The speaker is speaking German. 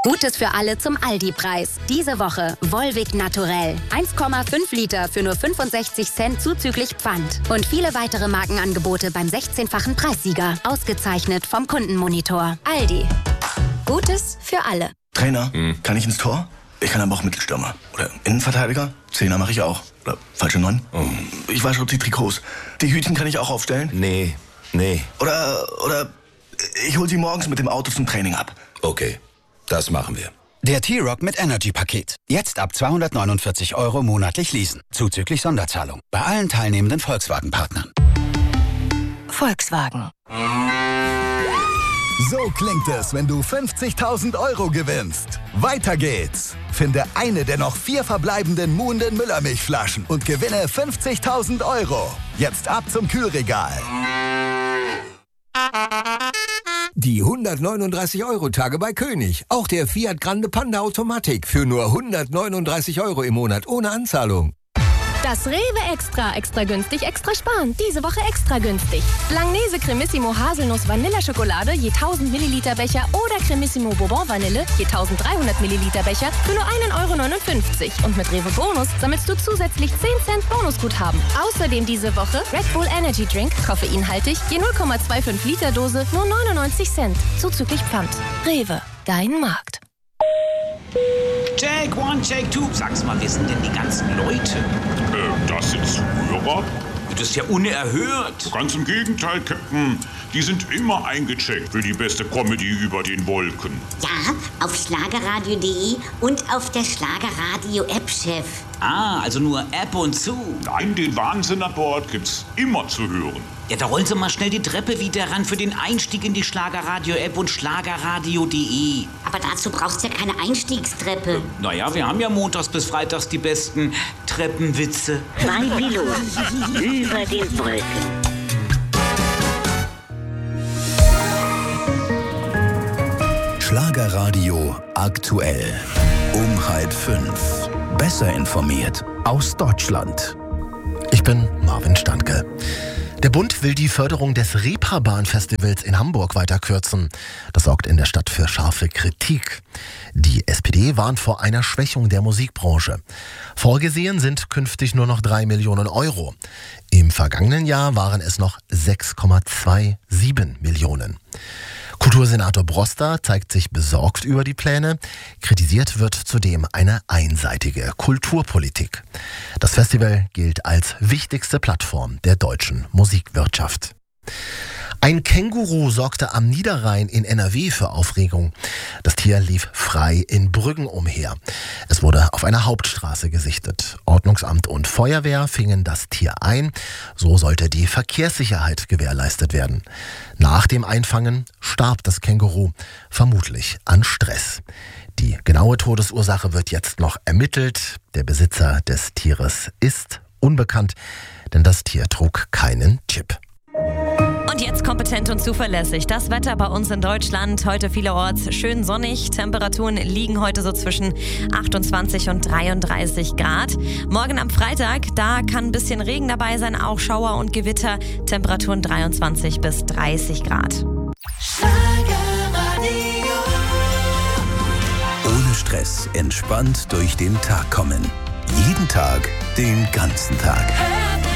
Gutes für alle zum Aldi-Preis. Diese Woche Volvic Naturell. 1,5 Liter für nur 65 Cent zuzüglich Pfand. Und viele weitere Markenangebote beim 16-fachen Preissieger. Ausgezeichnet vom Kundenmonitor. Aldi. Gutes für alle. Trainer, kann ich ins Tor? Ich kann aber auch Mittelstürmer. Oder Innenverteidiger? Zehner mache ich auch. Oder falsche 9? Ich wasche die Trikots. Die Hütchen kann ich auch aufstellen? Nee. Oder ich hol sie morgens mit dem Auto zum Training ab. Okay, das machen wir. Der T-Rock mit Energy-Paket. Jetzt ab 249 € monatlich leasen. Zuzüglich Sonderzahlung. Bei allen teilnehmenden Volkswagen-Partnern. Volkswagen. So klingt es, wenn du 50.000 € gewinnst. Weiter geht's. Finde eine der noch 4 verbleibenden Muhnden Müllermilchflaschen und gewinne 50.000 €. Jetzt ab zum Kühlregal. Die 139-Euro-Tage bei König. Auch der Fiat Grande Panda Automatik für nur 139 € im Monat ohne Anzahlung. Das Rewe Extra günstig, extra sparen. Diese Woche extra günstig. Langnese Cremissimo Haselnuss Vanilleschokolade je 1000 Milliliter Becher oder Cremissimo Bourbon Vanille je 1300 Milliliter Becher für nur 1,59 €. Und mit Rewe Bonus sammelst du zusätzlich 10 Cent Bonusguthaben. Außerdem diese Woche Red Bull Energy Drink, koffeinhaltig, je 0,25 Liter Dose, nur 99 Cent. Zuzüglich Pfand. Rewe, dein Markt. Check one, check two. Sag's mal, wer sind denn die ganzen Leute? Das sind Zuhörer. Das ist ja unerhört. Ganz im Gegenteil, Captain. Die sind immer eingecheckt für die beste Comedy über den Wolken. Ja, auf schlagerradio.de und auf der Schlagerradio-App, Chef. Ah, also nur App und zu. Nein, den Wahnsinn an Bord gibt's immer zu hören. Ja, da rollen Sie mal schnell die Treppe wieder ran für den Einstieg in die Schlagerradio-App und schlagerradio.de. Aber dazu brauchst du ja keine Einstiegstreppe. Naja, wir haben ja montags bis freitags die besten Treppenwitze. Bei Piloten über den Wolken. Schlagerradio aktuell. Um 5:30. Besser informiert aus Deutschland. Ich bin Marvin Standke. Der Bund will die Förderung des Reeperbahn-Festivals in Hamburg weiter kürzen. Das sorgt in der Stadt für scharfe Kritik. Die SPD warnt vor einer Schwächung der Musikbranche. Vorgesehen sind künftig nur noch 3 Millionen €. Im vergangenen Jahr waren es noch 6,27 Millionen. Kultursenator Broster zeigt sich besorgt über die Pläne. Kritisiert wird zudem eine einseitige Kulturpolitik. Das Festival gilt als wichtigste Plattform der deutschen Musikwirtschaft. Ein Känguru sorgte am Niederrhein in NRW für Aufregung. Das Tier lief frei in Brüggen umher. Es wurde auf einer Hauptstraße gesichtet. Ordnungsamt und Feuerwehr fingen das Tier ein. So sollte die Verkehrssicherheit gewährleistet werden. Nach dem Einfangen starb das Känguru, vermutlich an Stress. Die genaue Todesursache wird jetzt noch ermittelt. Der Besitzer des Tieres ist unbekannt, denn das Tier trug keinen Chip. Und jetzt kompetent und zuverlässig. Das Wetter bei uns in Deutschland. Heute vielerorts schön sonnig. Temperaturen liegen heute so zwischen 28 und 33 Grad. Morgen am Freitag, da kann ein bisschen Regen dabei sein, auch Schauer und Gewitter. Temperaturen 23 bis 30 Grad. Ohne Stress, entspannt durch den Tag kommen. Jeden Tag, den ganzen Tag.